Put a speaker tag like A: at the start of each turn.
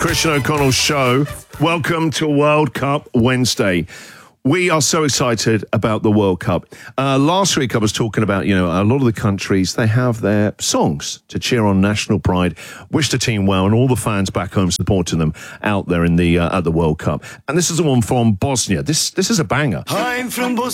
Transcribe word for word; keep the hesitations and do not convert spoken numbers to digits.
A: Christian O'Connell's show. Welcome to World Cup Wednesday. We are so excited about the World Cup. Uh, last week I was talking about, you know, a lot of the countries, they have their songs to cheer on national pride, wish the team well, and all the fans back home supporting them out there in the uh, at the World Cup. And this is the one from Bosnia. This this is a banger.
B: I'm from Bosnia.